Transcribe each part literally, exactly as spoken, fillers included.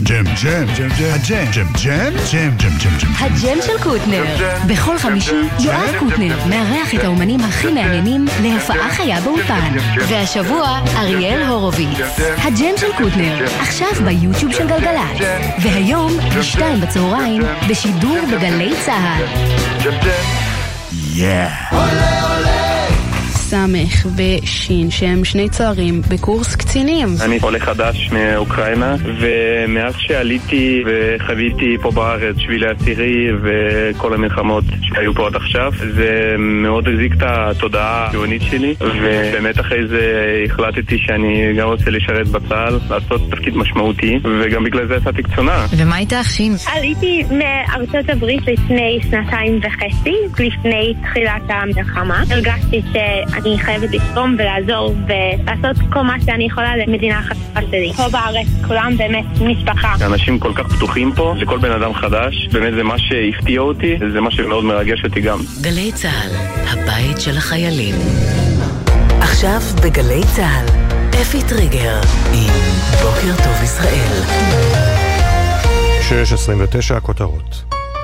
ג'ם, ג'ם, ג'ם, הג'ם, ג'ם, ג'ם, ג'ם, ג'ם, ג'ם, ג'ם. הג'ם של קוטנר. בכל חמישי יואל קוטנר מארח את האומנים הכי מעניינים להופעה חיה באולפן. והשבוע אריאל הורוביץ. הג'ם של קוטנר, עכשיו ביוטיוב של גלגלצ. והיום בשתיים בצהריים בשידור בגלי צהל. Yeah. סמך ושין שהם שני צוערים בקורס קצינים. אני עולה חדש מאוקראינה, ומאז שעליתי וחוויתי פה בארץ שבילי עשירי וכל המלחמות שהיו פה עד עכשיו, זה מאוד הזיק את התודעה הציונית שלי, ובאמת אחרי זה החלטתי שאני גם רוצה לשרת בצה"ל, לעשות תפקיד משמעותי, וגם בגלל זה יצאתי קצונה. ומה איתך, שין? עליתי מארצות הברית לפני שנתיים וחצי, לפני תחילת המלחמה. הרגשתי ש אני חייבת לתרום ולעזור ולעשות כל מה שאני יכולה למדינה החדשה שלי. פה בארץ כולם באמת משפחה. אנשים כל כך פתוחים פה, לכל בן אדם חדש, באמת זה מה שהפתיע אותי, זה מה שמאוד מרגש אותי גם. גלי צהל, הבית של החיילים. עכשיו בגלי צהל, אפי טריגר עם בוקר טוב ישראל. שש עשרים ותשע הכותרות.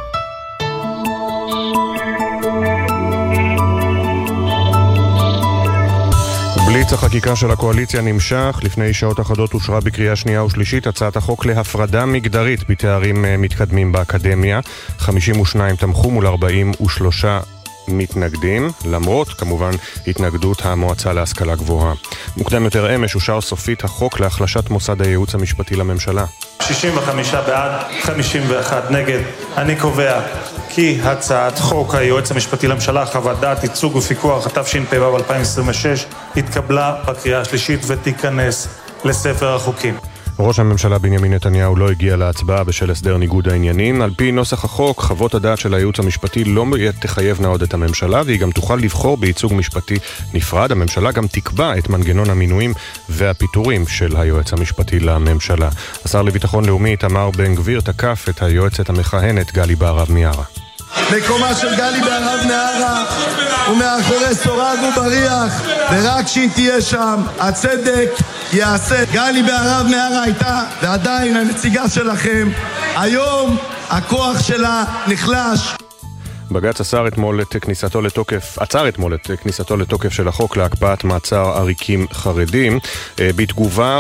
בליץ החקיקה של הקואליציה נמשך. לפני שעות אחדות אושרה בקריאה שנייה ושלישית הצעת החוק להפרדה מגדרית בתארים מתקדמים באקדמיה. חמישים ושניים תמכו מול ארבעים ושלושה מתנגדים, למרות כמובן התנגדות המועצה להשכלה גבוהה. מוקדם יותר אמש אושר סופית החוק להחלשת מוסד הייעוץ המשפטי לממשלה. שישים וחמישה בעד, חמישים ואחת נגד. אני קובע כי הצעת חוק היועץ המשפטי לממשלה, חוות דעת, ייצוג ופיקוח, התשפ"ו אלפיים עשרים ושש, התקבלה בקריאה השלישית ותיכנס לספר החוקים. ראש הממשלה בנימין נתניהו לא הגיע להצבעה בשל הסדר ניגוד העניינים. על פי נוסח החוק, חוות הדעת של הייעוץ המשפטי לא תחייבנה עוד את הממשלה, והיא גם תוכל לבחור בייצוג משפטי נפרד. הממשלה גם תקבע את מנגנון המינויים והפיטורים של היועץ המשפטי לממשלה. השר לביטחון לאומי איתמר בן גביר תקף את היועצת המכהנת גלי בהרב מיארה. מקומה של גלי בהרב מיארה ומאחורי סורג ובריח, ורק שהיא תהיה שם הצדק יעשה. גלי בהרב מיארה הייתה ועדיין הנציגה שלכם. היום הכוח שלה נחלש. בג"ץ עצר אתמול את כניסתו לתוקף, עצר אתמול את כניסתו לתוקף של החוק להקפאת מעצר עריקים חרדים. בתגובה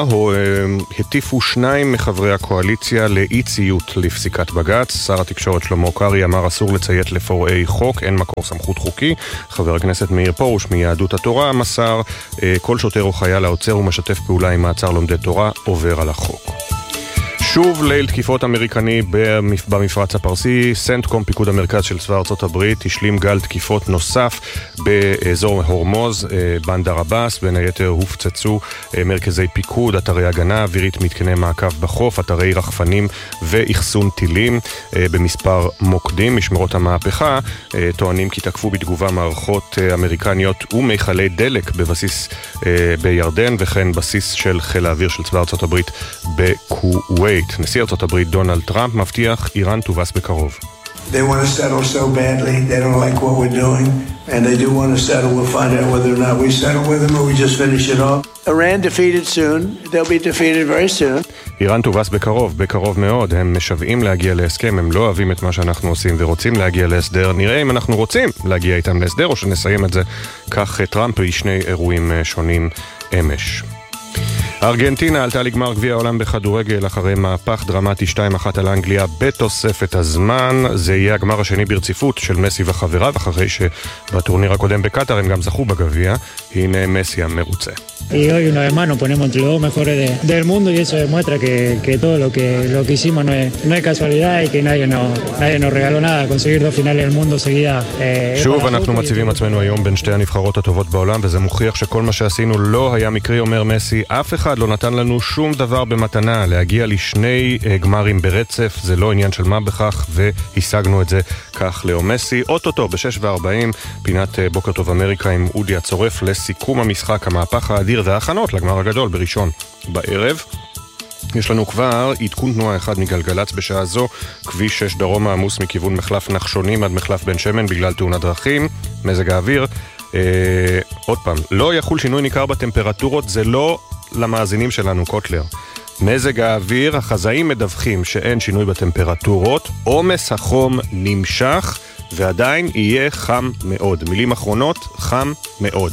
הטיפו שניים מחברי הקואליציה לאי ציות לפסיקת בג"ץ. שר התקשורת שלמה קרעי אמר אסור לציית לפורעי חוק, אין מקור סמכות חוקי. חבר הכנסת מאיר פרוש מיהדות התורה מסר כל שוטר או חייל העוצר ומשתף פעולה עם מעצר לומדי תורה עובר על החוק. שוב ליל תקיפות אמריקני במפרץ הפרסי. סנטקום, פיקוד המרכז של צבא ארצות הברית, השלים גל תקיפות נוסף באזור הורמוז, בנדר עבאס. בין היתר הופצצו מרכזי פיקוד, אתרי הגנה אווירית, מתקני מעקב בחוף, אתרי רחפנים ואחסון טילים במספר מוקדים. משמרות המהפכה טוענים כי תקפו בתגובה מערכות אמריקניות ומיכלי דלק בבסיס בירדן, וכן בסיס של חיל האוויר של צבא ארצות הברית בכווית. נשיא ארצות הברית דונלד טראמפ מבטיח איראן תובס בקרוב. They want to settle so badly. They don't like what we're doing. And they do want to settle. We'll find out whether or not we settle with them or we just finish it off. Iran defeated soon. They'll be defeated very soon. איראן תובס בקרוב, בקרוב מאוד. הם משוועים להגיע להסכם, הם לא אוהבים את מה שאנחנו עושים ורוצים להגיע להסדר. נראה אם אנחנו רוצים להגיע איתם להסדר או שנסיים את זה. כך טראמפ בשני אירועים שונים אמש. ארגנטינה עלתה לגמר גביע העולם בכדורגל אחרי מהפך דרמטי שתיים אחת על אנגליה בתוספת הזמן. זה יהיה הגמר השני ברציפות של מסי וחבריו, אחרי שבטורניר הקודם בקטר הם גם זכו בגביע. הנה מסי המרוצה. Y hoy una vez más nos ponemos entre los mejores de, del mundo y eso demuestra que, que todo lo que, lo que hicimos no es, no es casualidad y que nadie nos, nadie nos regaló nada. Conseguir dos finales del mundo seguida. Eh, שוב אנחנו מציבים עצמנו היום בין שתי הנבחרות הטובות בעולם, וזה מוכיח שכל מה שעשינו לא היה מקרי, אומר מסי. אף אחד לא נתן לנו שום דבר במתנה. להגיע לשני גמרים ברצף זה לא עניין של מה בכך, והשגנו את זה. כך לאו מסי. אוטוטו ב-שש וארבעים פינת בוקר טוב אמריקה עם אודי הצורף לסיכום המשחק, המהפך האדיר וההכנות לגמר הגדול בראשון בערב. יש לנו כבר עדכון תנועה אחד מגלגלץ בשעה זו. כביש שש דרום עמוס מכיוון מחלף נחשונים עד מחלף בן שמן בגלל תאונת דרכים. מזג האוויר אה, עוד פעם, לא יחול שינוי ניכר בטמפרטורות. זה לא למאזינים שלנו קוטלר, מזג האוויר, החזאים מדווחים שאין שינוי בטמפרטורות, עומס החום נמשך ועדיין יהיה חם מאוד. מילים אחרונות, חם מאוד.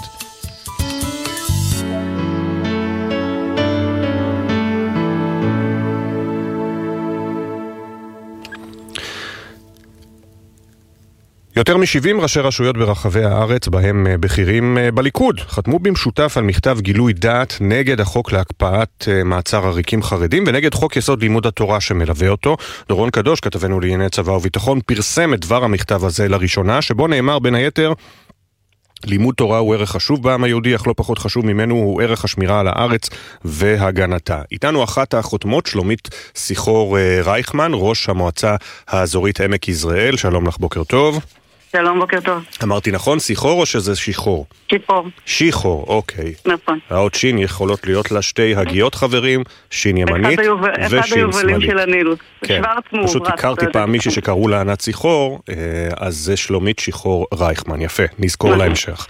יותר מ-שבעים ראשי רשויות ברחבי הארץ, בהם בכירים בליכוד, חתמו במשותף על מכתב גילוי דעת נגד החוק להקפאת מעצר עריקים חרדים ונגד חוק יסוד לימוד התורה שמלווה אותו. דורון קדוש, כתבנו לענייני צבא וביטחון, פרסם את דבר המכתב הזה לראשונה, שבו נאמר בין היתר, לימוד תורה הוא ערך חשוב בעם היהודי, אך לא פחות חשוב ממנו הוא ערך השמירה על הארץ והגנתה. איתנו אחת החותמות, שלומית שיחור רייכמן, ראש המועצה האזורית עמק יזרעאל. שלום לך, בוקר טוב. שלום, בוקר טוב. אמרתי נכון, שיחור או שזה שיחור? שיחור. שיחור, אוקיי. נכון. האות שין יכולות להיות לה שתי הגיות חברים, שין ימנית ושין שמאלית. אחד היובלים של הנילוס. כן, פשוט הכרתי פעם מישהי שקראו לה ענת שיחור, אז זה שלומית שיחור רייכמן. יפה, נזכור להמשך.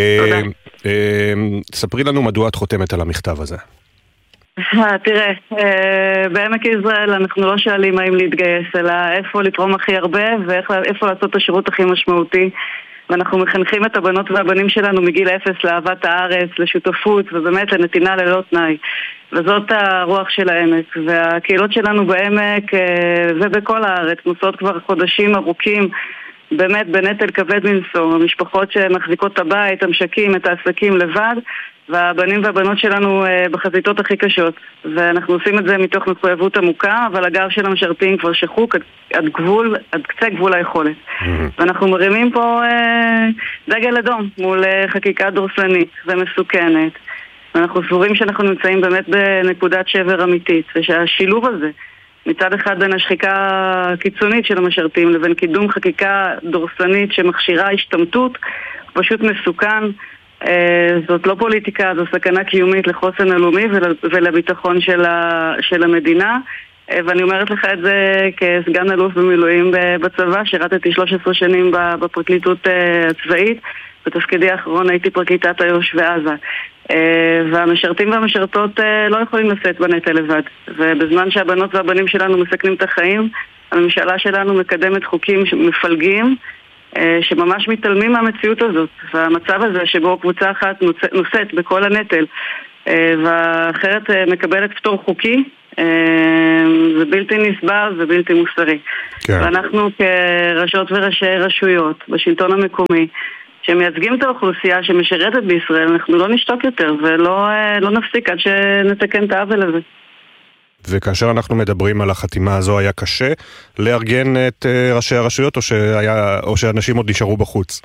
ספרי לנו מדוע את חותמת על המכתב הזה. תראה, בעמק יזרעאל אנחנו לא שואלים האם להתגייס, אלא איפה לתרום הכי הרבה ואיפה לעשות את השירות הכי משמעותי. ואנחנו מחנכים את הבנות והבנים שלנו מגיל אפס לאהבת הארץ, לשותפות ובאמת לנתינה ללא תנאי. וזאת הרוח של העמק. והקהילות שלנו בעמק ובכל הארץ נוסעות כבר חודשים ארוכים באמת בנטל כבד מנשוא. המשפחות שמחזיקות את הבית, המשקים, את העסקים לבד, והבנים והבנות שלנו בחזיתות הכי קשות. ואנחנו עושים את זה מתוך מחויבות עמוקה, אבל הגב של המשרתים כבר שחוק עד, עד גבול, עד קצה גבול היכולת. ואנחנו מרימים פה אה, דגל אדום מול אה, חקיקה דורסנית ומסוכנת. ואנחנו סבורים שאנחנו נמצאים באמת בנקודת שבר אמיתית, ושהשילוב הזה מצד אחד בין השחיקה הקיצונית של המשרתים לבין קידום חקיקה דורסנית שמכשירה השתמטות, פשוט מסוכן. זאת לא פוליטיקה, זו סכנה קיומית לחוסן הלאומי ולביטחון של, ה, של המדינה. ואני אומרת לך את זה כסגן אלוף במילואים בצבא, שירתתי שלוש עשרה שנים בפרקליטות הצבאית, בתפקידי האחרון הייתי פרקליטת איו"ש ועזה. והמשרתים והמשרתות לא יכולים לשאת בנטל לבד, ובזמן שהבנות והבנים שלנו מסכנים את החיים, הממשלה שלנו מקדמת חוקים מפלגים שממש מתעלמים מהמציאות הזאת. והמצב הזה שבו קבוצה אחת נושאת בכל הנטל והאחרת מקבלת פטור חוקי, זה בלתי נסבל ובלתי מוסרי. כן. ואנחנו כראשות וראשי רשויות בשלטון המקומי שמייצגים את האוכלוסייה שמשרתת בישראל, אנחנו לא נשתוק יותר ולא לא נפסיק עד שנתקן את העוול הזה. וכאשר אנחנו מדברים על החתימה הזו, היה קשה לארגן את ראשי הרשויות, או שהיה, או שאנשים עוד נשארו בחוץ?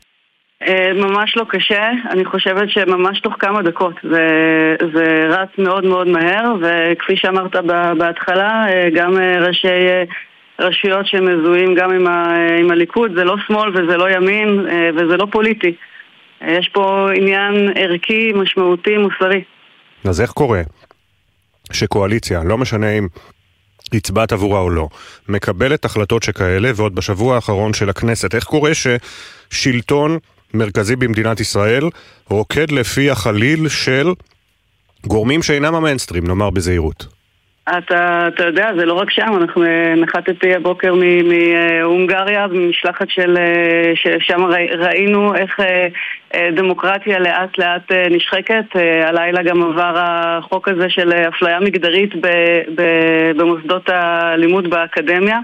ממש לא קשה. אני חושבת שממש תוך כמה דקות זה, זה רץ מאוד מאוד מהר, וכפי שאמרת בהתחלה, גם ראשי רשויות שמזוהים גם עם, ה, עם הליכוד, זה לא שמאל וזה לא ימין וזה לא פוליטי. יש פה עניין ערכי, משמעותי, מוסרי. אז איך קורה שקואליציה, לא משנה אם הצבעת עבורה או לא, מקבלת החלטות שכאלה, ועוד בשבוע האחרון של הכנסת, איך קורה ששלטון מרכזי במדינת ישראל רוקד לפי החליל של גורמים שאינם המיינסטרים, נאמר בזהירות? אתה, אתה יודע, זה לא רק שם, אנחנו נחתתי הבוקר מהונגריה במשלחת של, ששם ראינו איך דמוקרטיה לאט לאט נשחקת. הלילה גם עבר החוק הזה של אפליה מגדרית ב, ב, במוסדות הלימוד באקדמיה,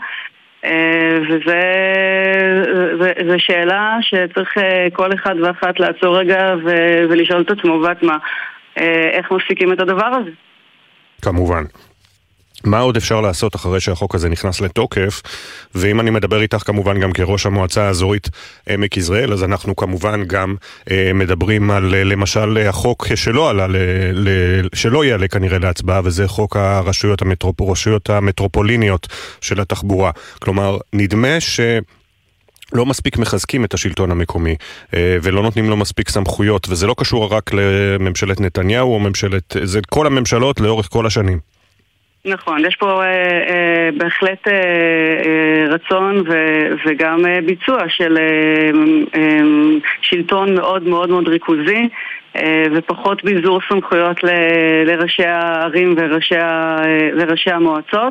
וזה זה, זה שאלה שצריך כל אחד ואחת לעצור רגע ו, ולשאול את עצמו ואת מה, איך מפסיקים את הדבר הזה. כמובן. מה עוד אפשר לעשות אחרי שהחוק הזה נכנס לתוקף? ואם אני מדבר איתך כמובן גם כראש המועצה האזורית עמק יזרעאל, אז אנחנו כמובן גם אה, מדברים על למשל החוק שלא עלה, ל, ל, שלא יעלה כנראה להצבעה, וזה חוק הרשויות המטרופ, הרשויות המטרופוליניות של התחבורה. כלומר, נדמה ש... לא מספיק מחזקים את השלטון המקומי, ולא נותנים לו מספיק סמכויות, וזה לא קשור רק לממשלת נתניהו או ממשלת, זה כל הממשלות לאורך כל השנים. נכון, יש פה אה, אה, בהחלט אה, אה, רצון ו- וגם אה, ביצוע של אה, אה, שלטון מאוד מאוד מאוד ריכוזי, ופחות ביזור סמכויות לראשי הערים וראשי, וראשי המועצות,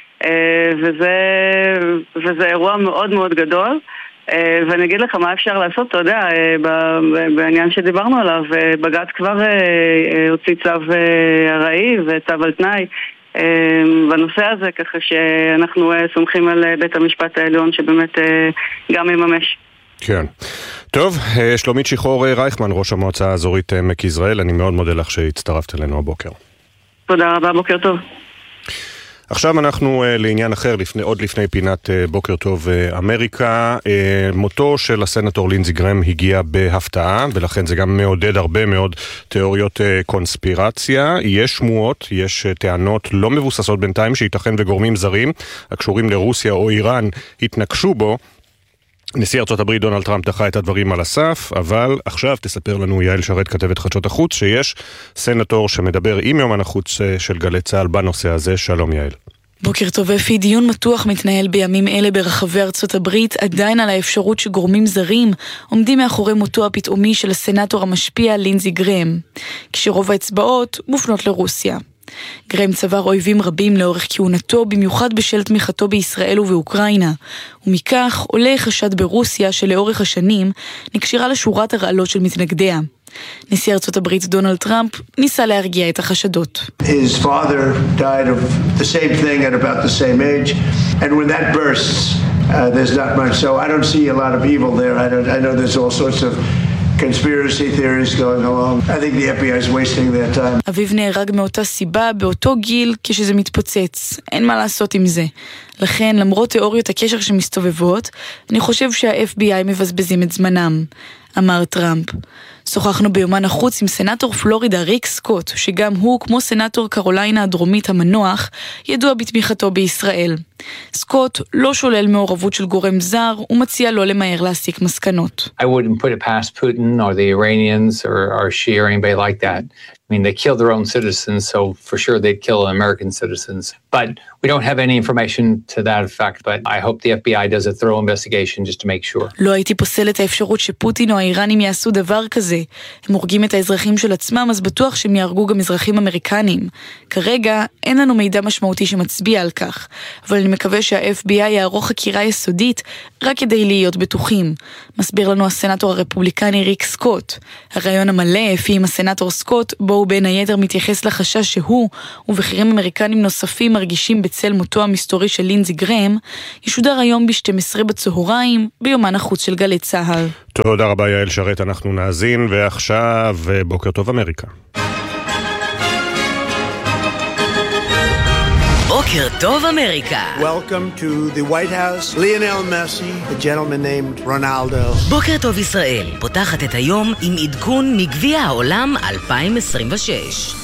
וזה, וזה אירוע מאוד מאוד גדול. ואני אגיד לך מה אפשר לעשות, אתה יודע, בעניין שדיברנו עליו, בג"ץ כבר הוציא צו ארעי וצו על תנאי בנושא הזה, ככה שאנחנו סומכים על בית המשפט העליון שבאמת גם יממש. כן. טוב, שלומית שחור רייכמן, ראש המועצה האזורית עמק יזרעאל, אני מאוד מודה לך שהצטרפת אלינו הבוקר. תודה רבה, בוקר טוב. עכשיו אנחנו uh, לעניין אחר, לפני, עוד לפני פינת uh, בוקר טוב uh, אמריקה. Uh, מותו של הסנטור לינזי גרהם הגיע בהפתעה, ולכן זה גם מעודד הרבה מאוד תיאוריות uh, קונספירציה. יש שמועות, יש uh, טענות לא מבוססות בינתיים, שייתכן וגורמים זרים הקשורים לרוסיה או איראן התנקשו בו. נשיא ארצות הברית דונלד טראמפ דחה את הדברים על הסף, אבל עכשיו תספר לנו יעל שרת, כתבת חדשות החוץ, שיש סנטור שמדבר עם יומן החוץ של גלי צה"ל בנושא הזה. שלום יעל. בוקר טוב אפי, דיון מתוח מתנהל בימים אלה ברחבי ארצות הברית, עדיין על האפשרות שגורמים זרים עומדים מאחורי מותו הפתאומי של הסנטור המשפיע לינזי גרהם, כשרוב האצבעות מופנות לרוסיה. גרהם צבר אויבים רבים לאורך כהונתו, במיוחד בשל תמיכתו בישראל ובאוקראינה, ומכך עולה חשד ברוסיה שלאורך השנים נקשרה לשורת הרעלות של מתנגדיה. נשיא ארצות הברית דונלד טראמפ ניסה להרגיע את החשדות. His father died of the same thing at about the same age, and when that bursts, uh, there's not much. So I don't see a lot of evil there. I don't. I know there's all sorts of conspiracy theories going along. I think the F B I is wasting their time. אביו נהרג מאותה סיבה, באותו גיל, כשזה מתפוצץ. אין מה לעשות עם זה. לכן, למרות תיאוריות הקשר שמסתובבות, אני חושב שה-אף בי איי מבזבזים את זמנם, אמר טראמפ. שוחחנו ביומן החוץ עם סנטור פלורידה ריק סקוט, שגם הוא, כמו סנטור קרוליינה הדרומית המנוח, ידוע בתמיכתו בישראל. סקוט לא שולל מעורבות של גורם זר, ומציע לא למהר להסיק מסקנות. I wouldn't put it past Putin or the Iranians or, or Shia or anybody like that. I mean, they kill their own citizens, so for sure they'd kill American citizens. But we don't have any information to that effect, but I hope the F B I does a thorough investigation just to make sure. לא הייתי פוסל את האפשרות שפוטין או האיראנים יעשו דבר כזה. הם הורגים את האזרחים של עצמם, אז בטוח שהם יהרגו גם אזרחים אמריקנים. כרגע אין לנו מידע משמעותי שמצביע על כך, אבל אני מקווה שה-אף בי איי יערוך חקירה יסודית רק כדי להיות בטוחים. מסביר לנו הסנטור הרפובליקני ריק סקוט. הרעיון המלא, לפי עם הסנטור סקוט, בו הוא בין היתר מתייחס לחשש שהוא ובכירים אמריקנים נוספים מרגישים בצל מותו המסתורי של לינזי גרהם, ישודר היום ב-שתים עשרה בצהריים ביומן החוץ של גלי צה"ל. תודה רבה יעל שרת, אנחנו נאזין, ועכשיו בוקר טוב אמריקה. בוקר טוב אמריקה. Welcome to the White House. Lionel Messi, a gentleman named Ronaldo. בוקר טוב ישראל, פותחת את היום עם עדכון מגביע העולם אלפיים עשרים ושש.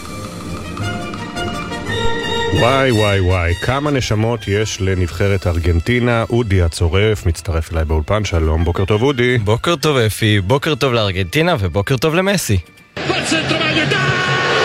וואי וואי וואי, כמה נשמות יש לנבחרת ארגנטינה. אודי הצורף מצטרף אליי באולפן, שלום, בוקר טוב אודי. בוקר טוב אפי, בוקר טוב לארגנטינה ובוקר טוב למסי.